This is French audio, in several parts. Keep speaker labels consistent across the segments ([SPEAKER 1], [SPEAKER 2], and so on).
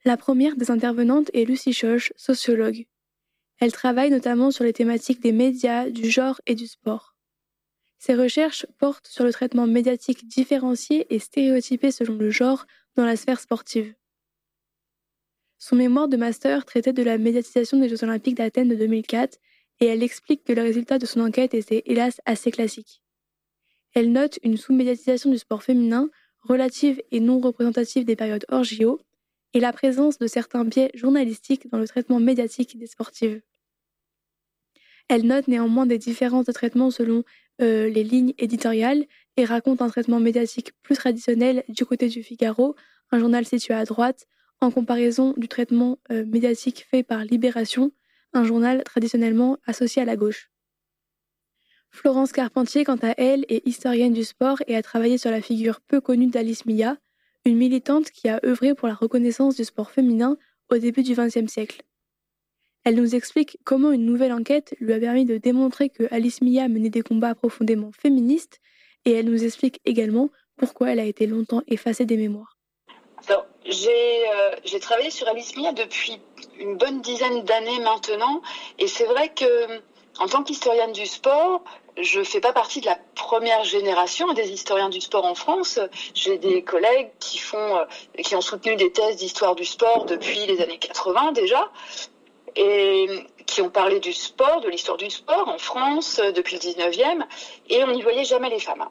[SPEAKER 1] La première des intervenantes est Lucy Schoch, sociologue. Elle travaille notamment sur les thématiques des médias, du genre et du sport. Ses recherches portent sur le traitement médiatique différencié et stéréotypé selon le genre dans la sphère sportive. Son mémoire de master traitait de la médiatisation des Jeux Olympiques d'Athènes de 2004 et elle explique que le résultat de son enquête était hélas assez classique. Elle note une sous-médiatisation du sport féminin relative et non représentative des périodes hors JO et la présence de certains biais journalistiques dans le traitement médiatique des sportives. Elle note néanmoins des différences de traitement selon les lignes éditoriales et raconte un traitement médiatique plus traditionnel du côté du Figaro, un journal situé à droite, en comparaison du traitement médiatique fait par Libération, un journal traditionnellement associé à la gauche. Florence Carpentier, quant à elle, est historienne du sport et a travaillé sur la figure peu connue d'Alice Mia, une militante qui a œuvré pour la reconnaissance du sport féminin au début du XXe siècle. Elle nous explique comment une nouvelle enquête lui a permis de démontrer que Alice Mia menait des combats profondément féministes et elle nous explique également pourquoi elle a été longtemps effacée des mémoires.
[SPEAKER 2] Alors, j'ai travaillé sur Alice Mia depuis une bonne dizaine d'années maintenant et c'est vrai que en tant qu'historienne du sport, je ne fais pas partie de la première génération des historiens du sport en France. J'ai des collègues qui ont soutenu des thèses d'histoire du sport depuis les années 80 déjà, et qui ont parlé du sport, de l'histoire du sport en France depuis le 19e, et on n'y voyait jamais les femmes.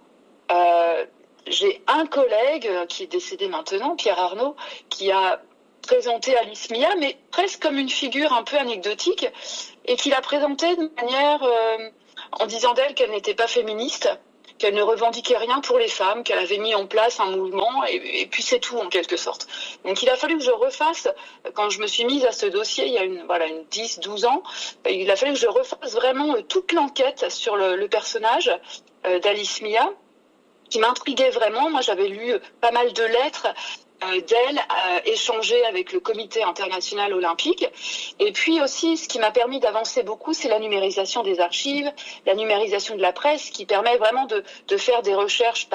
[SPEAKER 2] J'ai un collègue qui est décédé maintenant, Pierre Arnaud, qui a présenté Alice Mia, mais presque comme une figure un peu anecdotique, et qui l'a présentée de manière en disant d'elle qu'elle n'était pas féministe, qu'elle ne revendiquait rien pour les femmes, qu'elle avait mis en place un mouvement, et puis c'est tout en quelque sorte. Donc il a fallu que je refasse, quand je me suis mise à ce dossier il y a une 10-12 ans, il a fallu que je refasse vraiment toute l'enquête sur le personnage d'Alice Mia, qui m'intriguait vraiment. Moi, j'avais lu pas mal de lettres d'elle, échangées avec le Comité international olympique. Et puis aussi, ce qui m'a permis d'avancer beaucoup, c'est la numérisation des archives, la numérisation de la presse, qui permet vraiment de faire des recherches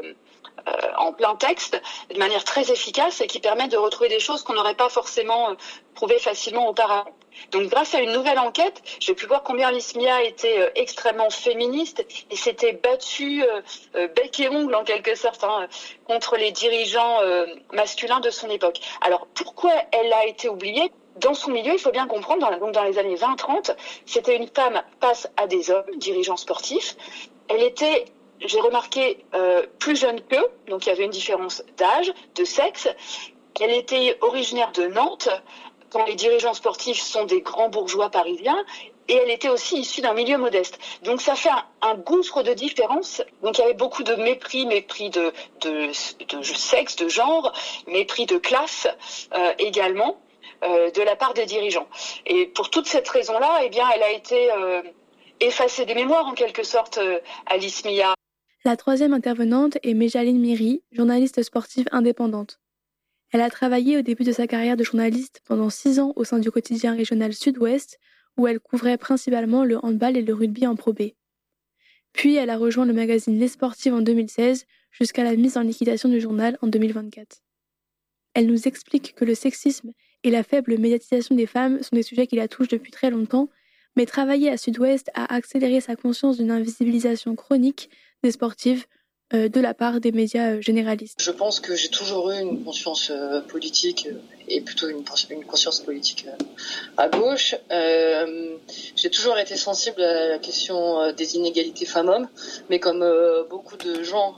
[SPEAKER 2] en plein texte, de manière très efficace et qui permet de retrouver des choses qu'on n'aurait pas forcément trouvées facilement auparavant. Donc grâce à une nouvelle enquête, j'ai pu voir combien Alice Mia était extrêmement féministe et s'était battue bec et ongle en quelque sorte contre les dirigeants masculins de son époque. Alors pourquoi elle a été oubliée ? Dans son milieu, il faut bien comprendre, dans les années 20-30, c'était une femme face à des hommes, dirigeants sportifs. Elle était, j'ai remarqué, plus jeune qu'eux, donc il y avait une différence d'âge, de sexe. Elle était originaire de Nantes, quand les dirigeants sportifs sont des grands bourgeois parisiens, et elle était aussi issue d'un milieu modeste. Donc ça fait un gouffre de différence. Donc il y avait beaucoup de mépris de sexe, de genre, mépris de classe également, de la part des dirigeants. Et pour toute cette raison-là, eh bien, elle a été effacée des mémoires en quelque sorte, Alice Mia.
[SPEAKER 1] La troisième intervenante est Méjaline Miri, journaliste sportive indépendante. Elle a travaillé au début de sa carrière de journaliste pendant 6 ans au sein du quotidien régional Sud-Ouest, où elle couvrait principalement le handball et le rugby en Pro B. Puis elle a rejoint le magazine Les Sportives en 2016, jusqu'à la mise en liquidation du journal en 2024. Elle nous explique que le sexisme et la faible médiatisation des femmes sont des sujets qui la touchent depuis très longtemps, mais travailler à Sud-Ouest a accéléré sa conscience d'une invisibilisation chronique des sportives de la part des médias généralistes.
[SPEAKER 3] Je pense que j'ai toujours eu une conscience politique et plutôt une conscience politique à gauche. J'ai toujours été sensible à la question des inégalités femmes-hommes, mais comme beaucoup de gens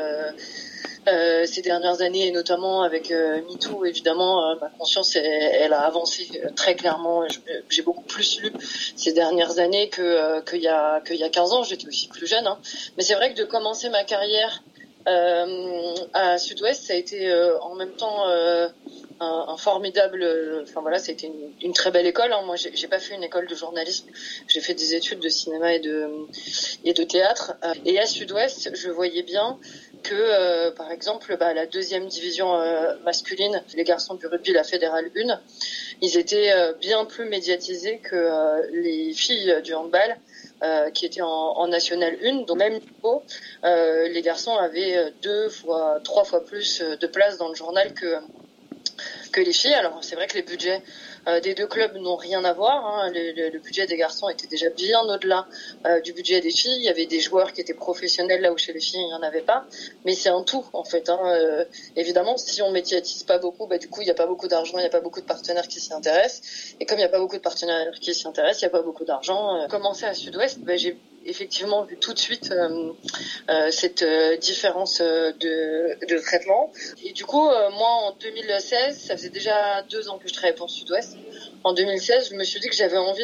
[SPEAKER 3] ces dernières années, et notamment avec MeToo, évidemment, ma conscience elle a avancé très clairement. J'ai beaucoup plus lu ces dernières années qu'il y a 15 ans. J'étais aussi plus jeune, mais c'est vrai que de commencer ma carrière à Sud-Ouest, ça a été en même temps un formidable. Ça a été une très belle école. Moi, j'ai pas fait une école de journalisme. J'ai fait des études de cinéma et de théâtre. Et à Sud-Ouest, je voyais bien que, par exemple, la deuxième division masculine, les garçons du rugby, la Fédérale 1, ils étaient bien plus médiatisés que les filles du handball, qui étaient en National 1. Donc même niveau, les garçons avaient 2 fois, 3 fois plus de place dans le journal que les filles. Alors c'est vrai que les budgets des deux clubs n'ont rien à voir, hein. Le budget des garçons était déjà bien au-delà du budget des filles. Il y avait des joueurs qui étaient professionnels là où chez les filles il n'y en avait pas, mais c'est un tout en fait, hein. Évidemment, si on médiatise pas beaucoup, du coup il n'y a pas beaucoup d'argent, il n'y a pas beaucoup de partenaires qui s'y intéressent, et comme il n'y a pas beaucoup de partenaires qui s'y intéressent, il n'y a pas beaucoup d'argent. Commencer à Sud-Ouest, j'ai effectivement vu tout de suite cette différence de traitement. Et du coup, moi, en 2016, ça faisait déjà 2 ans que je travaillais pour Sud-Ouest. En 2016, je me suis dit que j'avais envie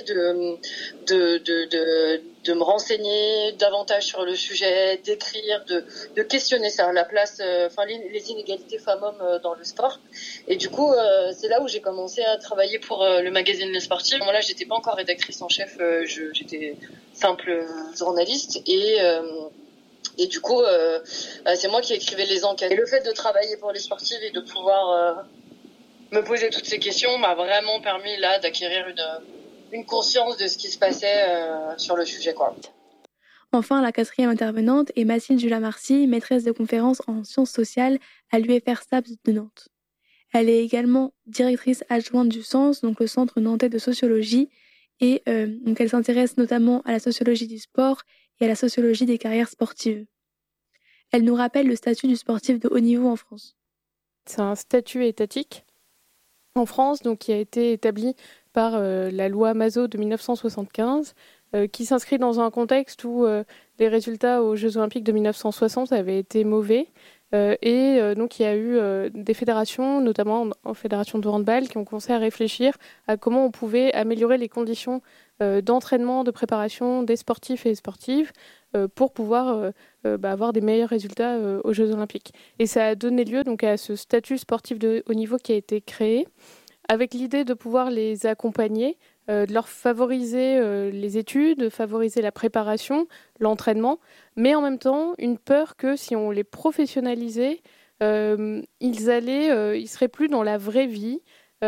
[SPEAKER 3] de me renseigner davantage sur le sujet, d'écrire, de questionner ça, la place, les inégalités femmes-hommes dans le sport. Et du coup, c'est là où j'ai commencé à travailler pour le magazine Le Sportif. Moi, là, j'étais pas encore rédactrice en chef, j'étais simple journaliste et du coup, c'est moi qui écrivais les enquêtes. Et le fait de travailler pour les sportives et de pouvoir me poser toutes ces questions m'a vraiment permis là d'acquérir une conscience de ce qui se passait sur le sujet, quoi.
[SPEAKER 1] Enfin, la quatrième intervenante est Mathilde Julamarcy, maîtresse de conférences en sciences sociales à l'UFR STAPS de Nantes. Elle est également directrice adjointe du CENS, donc le Centre nantais de sociologie, et donc elle s'intéresse notamment à la sociologie du sport et à la sociologie des carrières sportives. Elle nous rappelle le statut du sportif de haut niveau en France.
[SPEAKER 4] C'est un statut étatique en France, donc qui a été établi par la loi Mazot de 1975, qui s'inscrit dans un contexte où les résultats aux Jeux Olympiques de 1960 avaient été mauvais. Donc il y a eu des fédérations, notamment en fédération de handball, qui ont commencé à réfléchir à comment on pouvait améliorer les conditions d'entraînement, de préparation des sportifs et sportives pour pouvoir avoir des meilleurs résultats aux Jeux Olympiques. Et ça a donné lieu donc à ce statut sportif de haut niveau qui a été créé, avec l'idée de pouvoir les accompagner, de leur favoriser les études, de favoriser la préparation, l'entraînement, mais en même temps, une peur que si on les professionnalisait, ils seraient plus dans la vraie vie,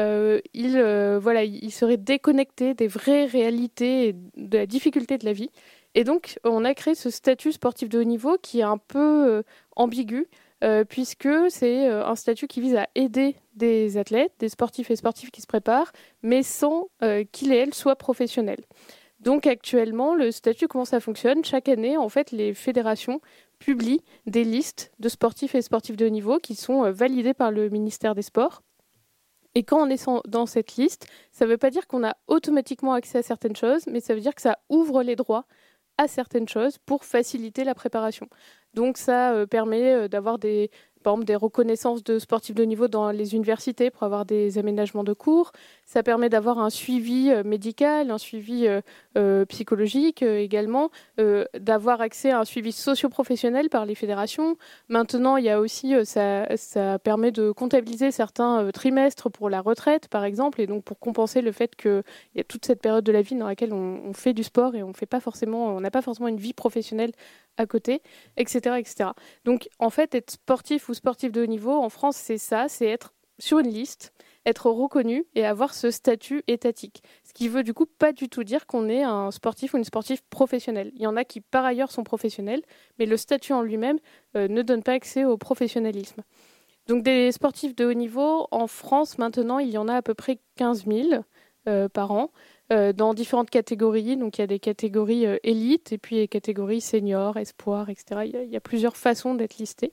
[SPEAKER 4] ils seraient déconnectés des vraies réalités et de la difficulté de la vie. Et donc, on a créé ce statut sportif de haut niveau qui est un peu ambigu, puisque c'est un statut qui vise à aider des athlètes, des sportifs et sportives qui se préparent, mais sans qu'ils et elles soient professionnels. Donc actuellement, le statut, comment ça fonctionne ? Chaque année, en fait, les fédérations publient des listes de sportifs et sportifs de haut niveau qui sont validées par le ministère des Sports. Et quand on est dans cette liste, ça ne veut pas dire qu'on a automatiquement accès à certaines choses, mais ça veut dire que ça ouvre les droits à certaines choses pour faciliter la préparation. Donc ça permet d'avoir par exemple, des reconnaissances de sportifs de haut niveau dans les universités pour avoir des aménagements de cours. Ça permet d'avoir un suivi médical, un suivi psychologique également, d'avoir accès à un suivi socio-professionnel par les fédérations. Maintenant, il y a aussi, ça permet de comptabiliser certains trimestres pour la retraite, par exemple, et donc pour compenser le fait qu'il y a toute cette période de la vie dans laquelle on fait du sport et on n'a pas forcément une vie professionnelle à côté, etc., etc. Donc, en fait, être sportif ou sportif de haut niveau, en France, c'est ça, c'est être sur une liste, être reconnu et avoir ce statut étatique. Ce qui veut du coup pas du tout dire qu'on est un sportif ou une sportive professionnelle. Il y en a qui, par ailleurs, sont professionnels, mais le statut en lui-même ne donne pas accès au professionnalisme. Donc, des sportifs de haut niveau, en France, maintenant, il y en a à peu près 15 000 par an. Dans différentes catégories. Donc, il y a des catégories élites et puis des catégories seniors, espoirs, etc. Il y a plusieurs façons d'être listés.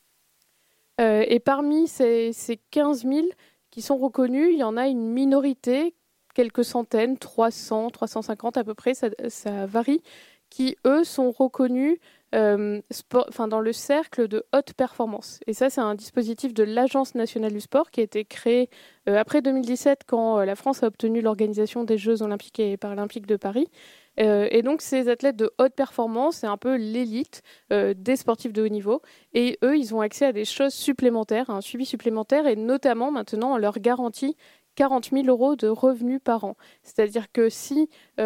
[SPEAKER 4] Et parmi ces 15 000 qui sont reconnus, il y en a une minorité, quelques centaines, 300, 350 à peu près, ça varie, qui, eux, sont reconnus dans le cercle de haute performance. Et ça, c'est un dispositif de l'Agence nationale du sport qui a été créé après 2017, quand la France a obtenu l'organisation des Jeux olympiques et paralympiques de Paris. Et donc, ces athlètes de haute performance, c'est un peu l'élite des sportifs de haut niveau. Et eux, ils ont accès à des choses supplémentaires, à un suivi supplémentaire, et notamment, maintenant, on leur garantit 40 000 euros de revenus par an. C'est-à-dire que si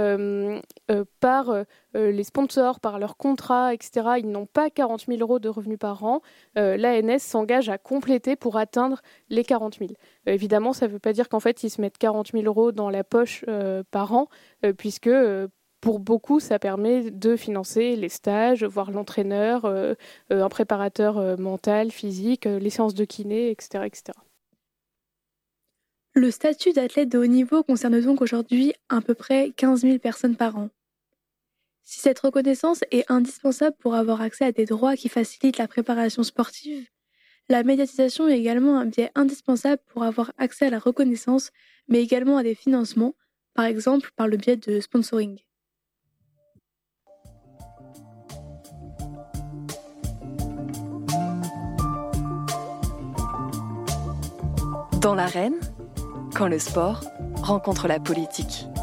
[SPEAKER 4] par les sponsors, par leur contrat, etc., ils n'ont pas 40 000 euros de revenus par an, l'ANS s'engage à compléter pour atteindre les 40 000. Évidemment, ça ne veut pas dire qu'en fait, ils se mettent 40 000 euros dans la poche par an, puisque pour beaucoup, ça permet de financer les stages, voire l'entraîneur, un préparateur mental, physique, les séances de kiné, etc., etc.
[SPEAKER 1] Le statut d'athlète de haut niveau concerne donc aujourd'hui à peu près 15 000 personnes par an. Si cette reconnaissance est indispensable pour avoir accès à des droits qui facilitent la préparation sportive, la médiatisation est également un biais indispensable pour avoir accès à la reconnaissance, mais également à des financements, par exemple par le biais de sponsoring.
[SPEAKER 5] Dans l'arène, quand le sport rencontre la politique.